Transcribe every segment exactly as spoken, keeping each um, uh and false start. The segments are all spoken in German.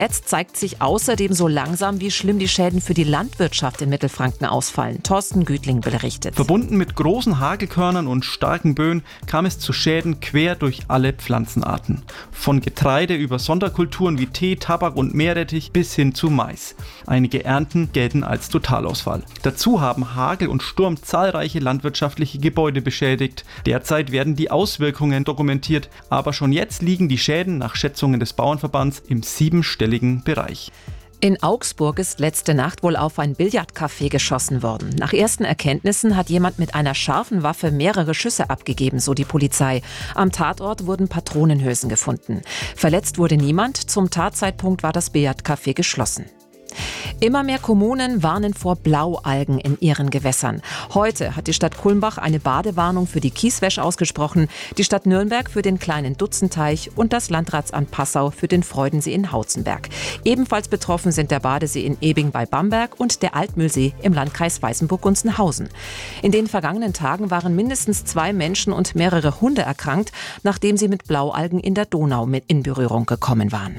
Jetzt zeigt sich außerdem so langsam, wie schlimm die Schäden für die Landwirtschaft in Mittelfranken ausfallen. Thorsten Gütling berichtet. Verbunden mit großen Hagelkörnern und starken Böen kam es zu Schäden quer durch alle Pflanzenarten. Von Getreide über Sonderkulturen wie Tee, Tabak und Meerrettich bis hin zu Mais. Einige Ernten gelten als Totalausfall. Dazu haben Hagel und Sturm zahlreiche landwirtschaftliche Gebäude beschädigt. Derzeit werden die Auswirkungen dokumentiert, aber schon jetzt liegen die Schäden nach Schätzungen des Bauernverbands im siebenstelligen Bereich. In Augsburg ist letzte Nacht wohl auf ein Billardcafé geschossen worden. Nach ersten Erkenntnissen hat jemand mit einer scharfen Waffe mehrere Schüsse abgegeben, so die Polizei. Am Tatort wurden Patronenhülsen gefunden. Verletzt wurde niemand. Zum Tatzeitpunkt war das Billardcafé geschlossen. Immer mehr Kommunen warnen vor Blaualgen in ihren Gewässern. Heute hat die Stadt Kulmbach eine Badewarnung für die Kieswäsch ausgesprochen, die Stadt Nürnberg für den kleinen Dutzenteich und das Landratsamt Passau für den Freudensee in Hauzenberg. Ebenfalls betroffen sind der Badesee in Ebing bei Bamberg und der Altmühlsee im Landkreis Weißenburg-Gunzenhausen. In den vergangenen Tagen waren mindestens zwei Menschen und mehrere Hunde erkrankt, nachdem sie mit Blaualgen in der Donau mit in Berührung gekommen waren.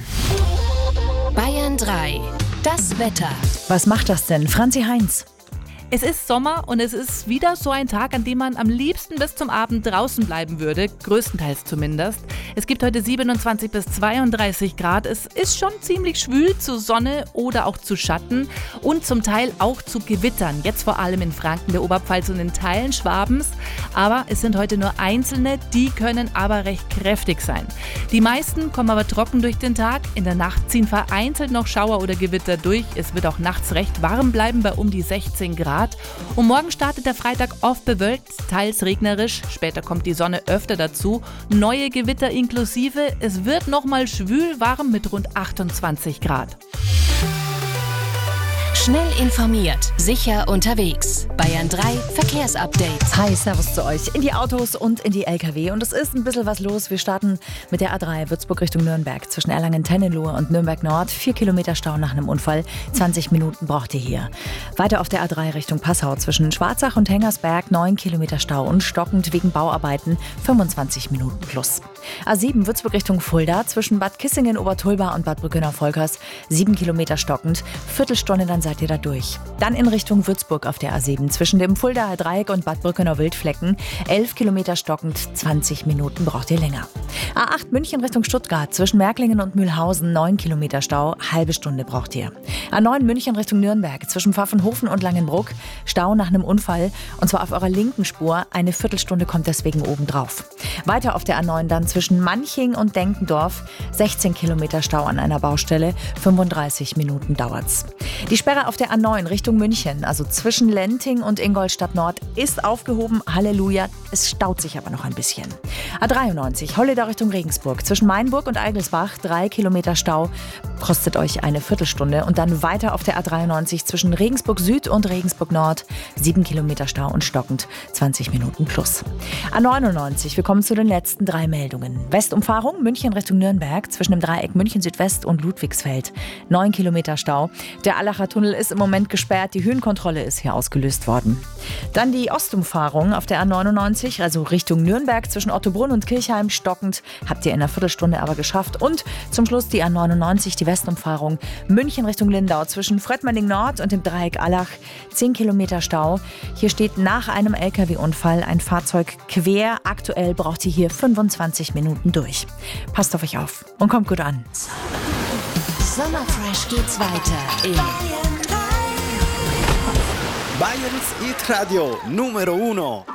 Bayern drei. Das Wetter. Was macht das denn? Franzi Heinz. Es ist Sommer und es ist wieder so ein Tag, an dem man am liebsten bis zum Abend draußen bleiben würde, größtenteils zumindest. Es gibt heute siebenundzwanzig bis zweiunddreißig Grad. Es ist schon ziemlich schwül zu Sonne oder auch zu Schatten und zum Teil auch zu Gewittern. Jetzt vor allem in Franken, der Oberpfalz und in Teilen Schwabens. Aber es sind heute nur einzelne, die können aber recht kräftig sein. Die meisten kommen aber trocken durch den Tag. In der Nacht ziehen vereinzelt noch Schauer oder Gewitter durch. Es wird auch nachts recht warm bleiben bei um die sechzehn Grad. Und morgen startet der Freitag oft bewölkt, teils regnerisch. Später kommt die Sonne öfter dazu. Neue Gewitter inklusive. Es wird nochmal schwül warm mit rund achtundzwanzig Grad. Schnell informiert, sicher unterwegs. Bayern drei Verkehrsupdate. Hi, servus zu euch. In die Autos und in die L K W. Und es ist ein bisschen was los. Wir starten mit der A drei Würzburg Richtung Nürnberg. Zwischen Erlangen-Tennenlohe und Nürnberg Nord. Vier Kilometer Stau nach einem Unfall. zwanzig Minuten braucht ihr hier. Weiter auf der A drei Richtung Passau. Zwischen Schwarzach und Hengersberg. neun Kilometer Stau und stockend wegen Bauarbeiten. fünfundzwanzig Minuten plus. A sieben Würzburg Richtung Fulda. Zwischen Bad Kissingen, Obertulba und Bad Brückener-Volkers. sieben Kilometer stockend. Viertelstunde, dann seid ihr da durch. Dann in Richtung Würzburg auf der A sieben. Zwischen dem Fuldaer Dreieck und Bad Brückener Wildflecken. elf Kilometer stockend. zwanzig Minuten braucht ihr länger. A acht München Richtung Stuttgart. Zwischen Märklingen und Mühlhausen. neun Kilometer Stau. Halbe Stunde braucht ihr. A neun München Richtung Nürnberg. Zwischen Pfaffenhofen und Langenbruck. Stau nach einem Unfall. Und zwar auf eurer linken Spur. Eine Viertelstunde kommt deswegen obendrauf. Weiter auf der A neun dann zwischen Manching und Denkendorf. sechzehn Kilometer Stau an einer Baustelle. fünfunddreißig Minuten dauert's. Die Sperre auf der A neun Richtung München, also zwischen Lenting und Ingolstadt Nord, ist aufgehoben. Halleluja. Es staut sich aber noch ein bisschen. A dreiundneunzig Holleder Richtung Regensburg. Zwischen Mainburg und Eigelsbach. drei Kilometer Stau. Kostet euch eine Viertelstunde. Und dann weiter auf der A dreiundneunzig zwischen Regensburg Süd und Regensburg Nord. sieben Kilometer Stau und stockend. zwanzig Minuten plus. A neunundneunzig. Wir kommen zu den letzten drei Meldungen. Westumfahrung München Richtung Nürnberg. Zwischen dem Dreieck München Südwest und Ludwigsfeld. neun Kilometer Stau. Der Allacher Tunnel ist im Moment gesperrt. Die Höhenkontrolle ist hier ausgelöst worden. Dann die Ostumfahrung auf der A neunundneunzig, also Richtung Nürnberg zwischen Ottobrunn und Kirchheim stockend. Habt ihr in einer Viertelstunde aber geschafft. Und zum Schluss die A neunundneunzig, die Westumfahrung München Richtung Lindau zwischen Fröttmanning Nord und dem Dreieck Allach. zehn Kilometer Stau. Hier steht nach einem L K W-Unfall ein Fahrzeug quer. Aktuell braucht ihr hier fünfundzwanzig Minuten durch. Passt auf euch auf und kommt gut an. Sommerfresh geht's weiter in Bayerns Hit Radio Numero uno.